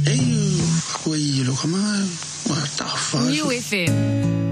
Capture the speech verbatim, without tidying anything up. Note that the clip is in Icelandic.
Hey, voyez-le comment? What the fuck? New F M.